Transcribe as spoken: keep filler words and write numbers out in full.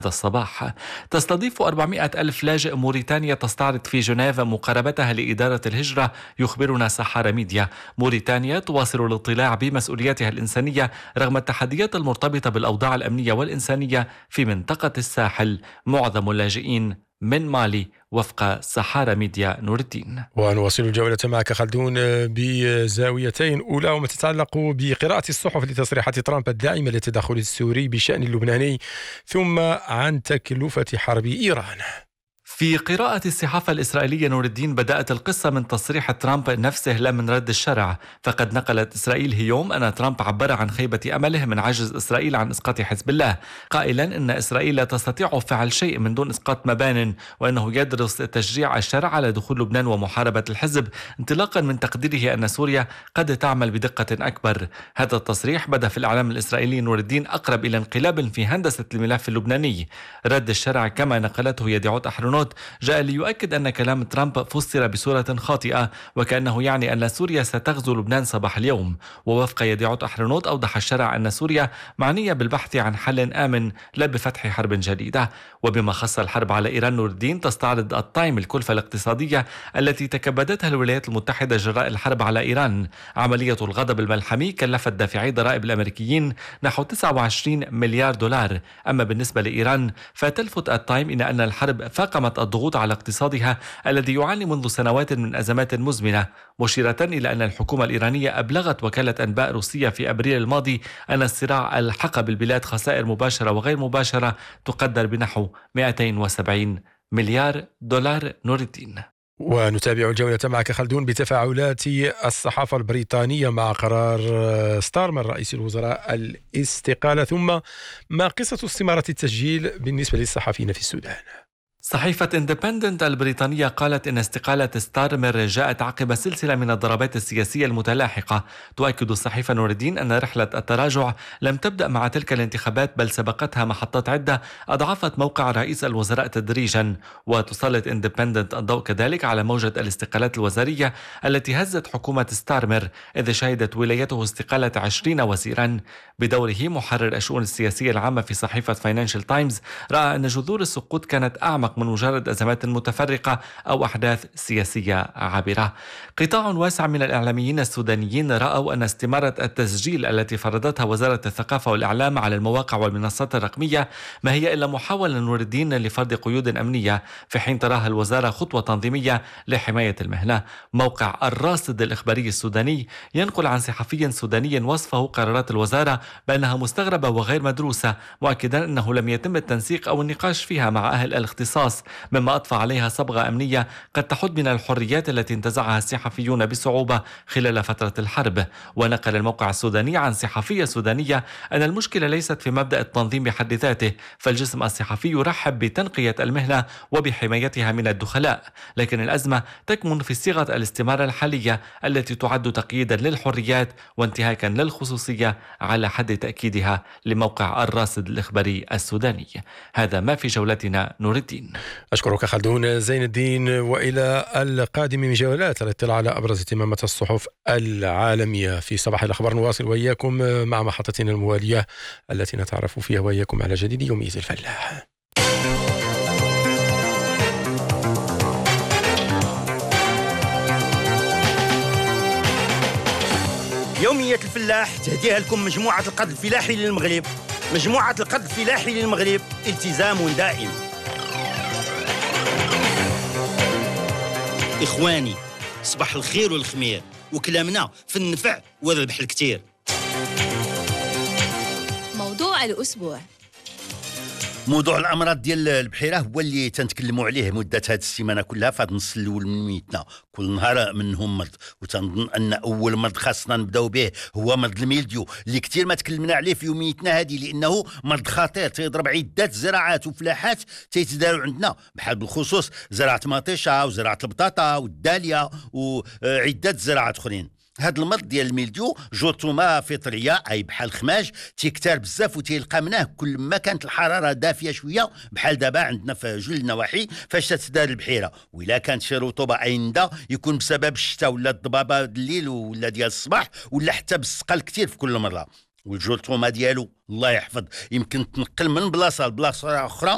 الصباح. تستضيف أربعمائة ألف لاجئ موريتانيا تستعرض في جنيف مقاربتها لإدارة الهجرة، يخبرنا سحارة ميديا. موريتانيا تواصل الاطلاع بمسؤولياتها الإنسانية رغم التحديات المرتبطة بالأوضاع الأمنية والإنسانية في منطقة الساحل، معظم اللاجئين من مالي وفق سحارة ميديا نور الدين. ونواصل الجولة معك خلدون بزاويتين، أولى وما تتعلق بقراءة الصحف لتصريحات ترامب الداعمة للتدخل السوري بشأن اللبناني، ثم عن تكلفة حرب إيران. في قراءة الصحافة الإسرائيلية نور الدين، بدأت القصة من تصريح ترامب نفسه لا من رد الشرع. فقد نقلت إسرائيل هيوم أن ترامب عبر عن خيبة أمله من عجز إسرائيل عن إسقاط حزب الله، قائلا أن إسرائيل لا تستطيع فعل شيء من دون إسقاط مبان، وأنه يدرس تشجيع الشرع على دخول لبنان ومحاربة الحزب، انطلاقا من تقديره أن سوريا قد تعمل بدقة أكبر. هذا التصريح بدا في الإعلام الإسرائيلي نور الدين أقرب إلى انقلاب في هندسة الملف اللبناني. رد الشرع كما نقلته يدعوت أحرنوت جاء ليؤكد أن كلام ترامب فسر بصورة خاطئة، وكأنه يعني أن سوريا ستغزو لبنان صباح اليوم. ووفق يدعوت أحرنوت، أوضح الشرع أن سوريا معنية بالبحث عن حل آمن لا بفتح حرب جديدة. وبما خص الحرب على إيران، نور الدين تستعرض التايم الكلفة الاقتصادية التي تكبدتها الولايات المتحدة جراء الحرب على إيران. عملية الغضب الملحمي كلفت دافعي ضرائب الأمريكيين نحو تسعة وعشرين مليار دولار. أما بالنسبة لإيران فتلفت التايم إلى أن الحرب فاقمت الضغوط على اقتصادها الذي يعاني منذ سنوات من أزمات مزمنة، مشيرة إلى أن الحكومة الإيرانية أبلغت وكالة أنباء روسية في أبريل الماضي أن الصراع ألحق بالبلاد خسائر مباشرة وغير مباشرة تقدر بنحو مئتين وسبعين مليار دولار. نور الدين. ونتابع الجولة معك خلدون بتفاعلات الصحافة البريطانية مع قرار ستارمر رئيس الوزراء الاستقالة، ثم ما قصة استمارة التسجيل بالنسبة للصحفيين في السودان. صحيفة اندبندنت البريطانية قالت إن استقالة ستارمر جاءت عقب سلسلة من الضربات السياسية المتلاحقة. تؤكد الصحيفة نور الدين أن رحلة التراجع لم تبدأ مع تلك الانتخابات، بل سبقتها محطات عدة أضعفت موقع رئيس الوزراء تدريجا. وتسلط اندبندنت الضوء كذلك على موجة الاستقالات الوزارية التي هزت حكومة ستارمر، إذ شهدت ولايته استقالة عشرين وزيرا. بدوره محرر الشؤون السياسية العامة في صحيفة فاينانشال تايمز رأى أن جذور السقوط كانت أعمق من مجرد أزمات متفرقة أو أحداث سياسية عابرة. قطاع واسع من الإعلاميين السودانيين رأوا أن استمارة التسجيل التي فرضتها وزارة الثقافة والإعلام على المواقع والمنصات الرقمية ما هي إلا محاولة نور الدين لفرض قيود أمنية، في حين تراها الوزارة خطوة تنظيمية لحماية المهنة. موقع الراصد الإخباري السوداني ينقل عن صحفي سوداني وصفه قرارات الوزارة بأنها مستغربة وغير مدروسة، مؤكدا أنه لم يتم التنسيق أو النقاش فيها مع أهل الاختصاص، مما أضفى عليها صبغة أمنية قد تحد من الحريات التي انتزعها الصحفيون بصعوبة خلال فترة الحرب. ونقل الموقع السوداني عن صحفية سودانية أن المشكلة ليست في مبدأ التنظيم بحد ذاته، فالجسم الصحفي يرحب بتنقية المهنة وبحمايتها من الدخلاء، لكن الأزمة تكمن في صيغة الاستمارة الحالية التي تعد تقييدا للحريات وانتهاكا للخصوصية على حد تأكيدها لموقع الراصد الإخباري السوداني. هذا ما في جولتنا نور الدين. أشكرك خلدون زين الدين، وإلى القادم من جولات الاطلاع على أبرز اهتمامات الصحف العالمية في صباح الأخبار. نواصل وإياكم مع محطتنا الموالية التي نتعرف فيها وإياكم على جديد يومية الفلاح. يومية الفلاح تهديها لكم مجموعة القد الفلاحي للمغرب. مجموعة القد الفلاحي للمغرب، التزام دائم. إخواني، صباح الخير والخمير، وكلامنا في النفع والربح الكتير. موضوع الأسبوع. موضوع الامراض ديال البحيره هو اللي تنتكلموا عليه مده هذه السيمانه كلها في هذا النص الاول من ميتنا. كل نهار منهم مرض، وتنظن ان اول مرض خاصنا نبداو به هو مرض الميلديو اللي كثير ما تكلمنا عليه في يوميتنا هذه، لانه مرض خطير تيضرب عده زراعات وفلاحات تيتداولوا عندنا، بحال بالخصوص زراعه مطيشه وزراعه البطاطا والداليه وعده زراعات اخرين. هذا المرض ديال الميلديو جرثومه فطريه اي بحال الخماج تيكتر بزاف وتيلقى منه كل ما كانت الحراره دافيه شويه، بحال دابا عندنا في جل النواحي فاش تتدار البحيره، وإلا كانت شي رطوبه عينده يكون بسبب الشتاء ولا الضبابه الليل ولا ديال الصباح ولا حتى بالثقل كثير في كل مره. والجرثومه ديالو الله يحفظ يمكن تنقل من بلاصه لبلاصه اخرى